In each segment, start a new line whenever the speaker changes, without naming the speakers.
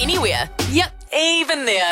anywhere. Yep, even there.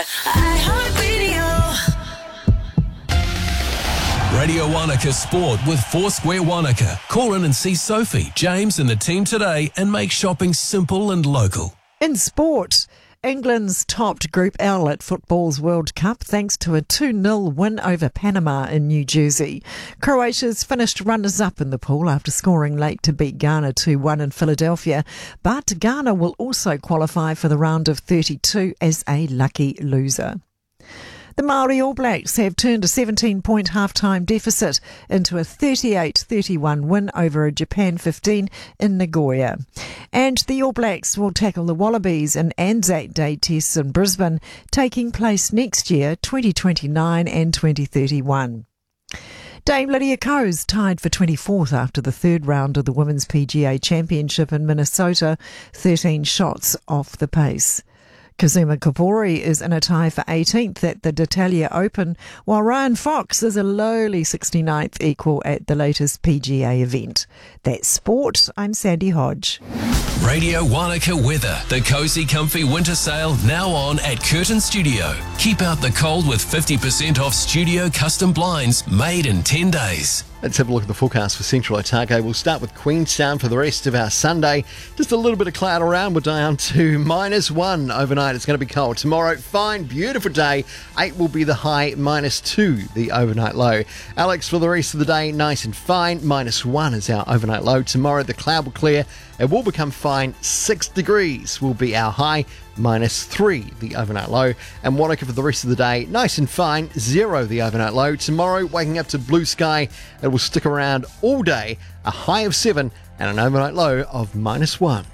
Radio Wanaka Sport with Foursquare Wanaka. Call in and see Sophie, James and the team today and make shopping simple and local.
In sport, England's topped Group L at football's World Cup thanks to a 2-0 win over Panama in New Jersey. Croatia's finished runners-up in the pool after scoring late to beat Ghana 2-1 in Philadelphia, but Ghana will also qualify for the round of 32 as a lucky loser. The Māori All Blacks have turned a 17-point half-time deficit into a 38-31 win over a Japan 15 in Nagoya. And the All Blacks will tackle the Wallabies in Anzac Day tests in Brisbane, taking place next year, 2029 and 2031. Dame Lydia Ko's tied for 24th after the third round of the Women's PGA Championship in Minnesota, 13 shots off the pace. Kazuma Kapori is in a tie for 18th at the D'Italia Open, while Ryan Fox is a lowly 69th equal at the latest PGA event. That's sport. I'm Sandy Hodge.
Radio Wanaka weather. The Cozy Comfy Winter Sale now on at Curtin Studio. Keep out the cold with 50% off studio custom blinds made in 10 days.
Let's have a look at the forecast for Central Otago. We'll start with Queenstown for the rest of our Sunday. Just a little bit of cloud around. We're down to -1 overnight. It's going to be cold. Tomorrow, fine, beautiful day. 8 will be the high, -2 the overnight low. Alex, for the rest of the day, nice and fine. -1 is our overnight low. Tomorrow, the cloud will clear. It will become fine. 6 degrees will be our high. -3 the overnight low. And Wanaka for the rest of the day, nice and fine. 0 the overnight low. Tomorrow, waking up to blue sky. It will stick around all day. A high of 7 and an overnight low of -1.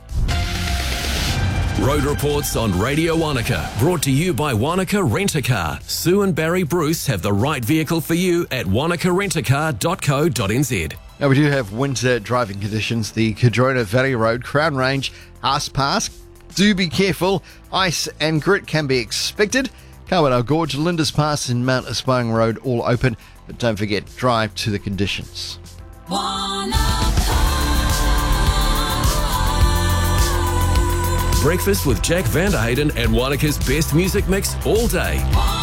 Road reports on Radio Wanaka, brought to you by Wanaka Rent-A-Car. Sue and Barry Bruce have the right vehicle for you at wanakarentacar.co.nz.
Now, we do have winter driving conditions. The Cardrona Valley Road, Crown Range, Haas Pass. Do be careful. Ice and grit can be expected. Kawanau Gorge, Linda's Pass and Mount Aspiring Road all open. But don't forget, drive to the conditions.
Breakfast with Jack Vanderhayden and Wanaka's best music mix all day.